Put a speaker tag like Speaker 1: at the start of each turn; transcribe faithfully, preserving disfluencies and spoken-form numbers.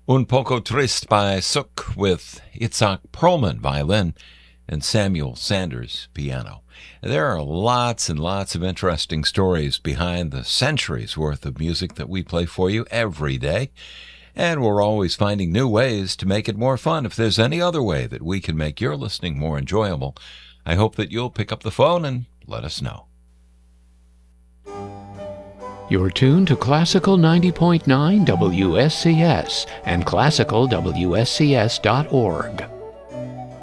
Speaker 1: Un Poco Triste by Suk with Itzhak Perlman violin and Samuel Sanders piano. There are lots and lots of interesting stories behind the centuries worth of music that we play for you every day, and we're always finding new ways to make it more fun. If there's any other way that we can make your listening more enjoyable, I hope that you'll pick up the phone and let us know.
Speaker 2: You're tuned to Classical ninety point nine W S C S and classical W S C S dot org.